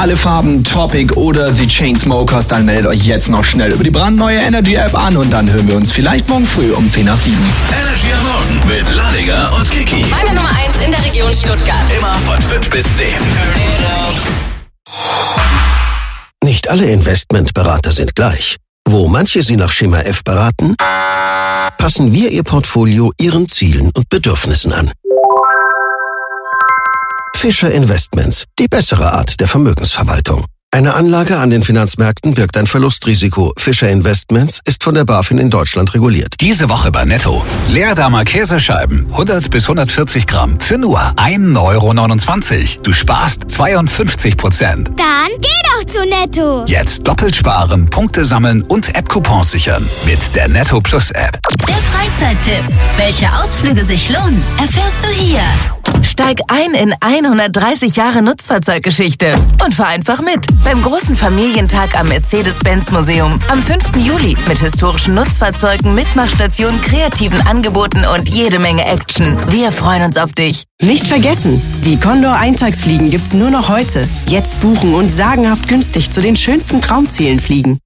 Alle Farben, Topic oder The Chainsmokers, dann meldet euch jetzt noch schnell über die brandneue Energy-App an und dann hören wir uns vielleicht morgen früh um 10 nach 7. Energy am Morgen mit Ladiger und Kiki. Meine Nummer 1 in der Region Stuttgart. Immer von 5 bis 10. Nicht alle Investmentberater sind gleich. Wo manche Sie nach Schema F beraten, passen wir Ihr Portfolio Ihren Zielen und Bedürfnissen an. Fischer Investments, die bessere Art der Vermögensverwaltung. Eine Anlage an den Finanzmärkten birgt ein Verlustrisiko. Fischer Investments ist von der BaFin in Deutschland reguliert. Diese Woche bei Netto. Leerdammer Käsescheiben, 100 bis 140 Gramm, für nur 1,29 €. Du sparst 52%. Dann geh doch zu Netto. Jetzt doppelt sparen, Punkte sammeln und App-Coupons sichern. Mit der Netto Plus App. Der Freizeittipp. Welche Ausflüge sich lohnen, erfährst du hier. Steig ein in 130 Jahre Nutzfahrzeuggeschichte und fahr einfach mit. Beim großen Familientag am Mercedes-Benz-Museum am 5. Juli mit historischen Nutzfahrzeugen, Mitmachstationen, kreativen Angeboten und jede Menge Action. Wir freuen uns auf dich. Nicht vergessen, die Condor-Eintagsfliegen gibt's nur noch heute. Jetzt buchen und sagenhaft günstig zu den schönsten Traumzielen fliegen.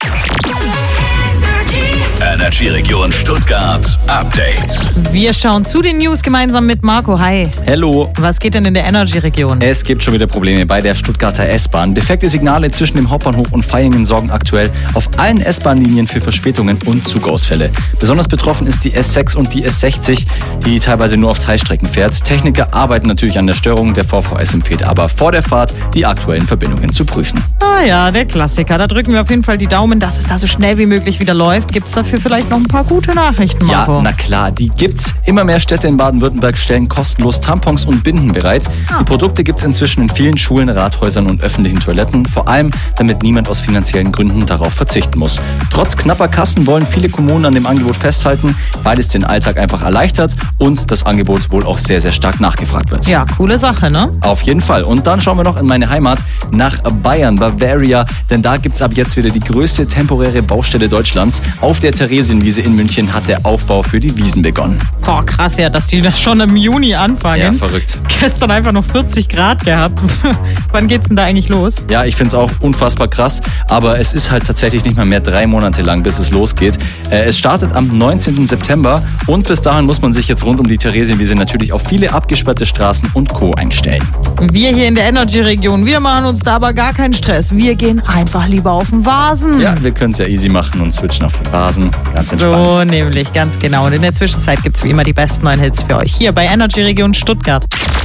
Energy Region Stuttgart Update. Wir schauen zu den News gemeinsam mit Marco. Hi. Hello. Was geht denn in der Energy-Region? Es gibt schon wieder Probleme bei der Stuttgarter S-Bahn. Defekte Signale zwischen dem Hauptbahnhof und Vaihingen sorgen aktuell auf allen S-Bahn-Linien für Verspätungen und Zugausfälle. Besonders betroffen ist die S6 und die S60, die teilweise nur auf Teilstrecken fährt. Techniker arbeiten natürlich an der Störung. Der VVS empfiehlt aber vor der Fahrt die aktuellen Verbindungen zu prüfen. Ah ja, der Klassiker. Da drücken wir auf jeden Fall die Daumen, dass es da so schnell wie möglich wieder läuft. Gibt es dafür vielleicht noch ein paar gute Nachrichten, Marco? Ja, na klar, die gibt's. Immer mehr Städte in Baden-Württemberg stellen kostenlos Tampons und Binden bereit. Die Produkte gibt's inzwischen in vielen Schulen, Rathäusern und öffentlichen Toiletten. Vor allem, damit niemand aus finanziellen Gründen darauf verzichten muss. Trotz knapper Kassen wollen viele Kommunen an dem Angebot festhalten, weil es den Alltag einfach erleichtert und das Angebot wohl auch sehr, sehr stark nachgefragt wird. Ja, coole Sache, ne? Auf jeden Fall. Und dann schauen wir noch in meine Heimat nach Bayern, Bavaria, denn da gibt's ab jetzt wieder die größte temporäre Baustelle Deutschlands. Auf der Theresienwiese in München hat der Aufbau für die Wiesen begonnen. Boah, krass ja, dass die das schon im Juni anfangen. Ja, verrückt. Gestern einfach noch 40 Grad gehabt. Wann geht's denn da eigentlich los? Ja, ich find's auch unfassbar krass, aber es ist halt tatsächlich nicht mal mehr 3 Monate lang, bis es losgeht. Es startet am 19. September und bis dahin muss man sich jetzt rund um die Theresienwiese natürlich auf viele abgesperrte Straßen und Co. einstellen. Wir hier in der Energy-Region, wir machen uns da aber gar keinen Stress. Wir gehen einfach lieber auf den Vasen. Ja, wir können es ja easy machen und switchen auf den Vasen. Ganz entspannt. So nämlich, ganz genau. Und in der Zwischenzeit gibt's wie immer die besten neuen Hits für euch hier bei Energy Region Stuttgart.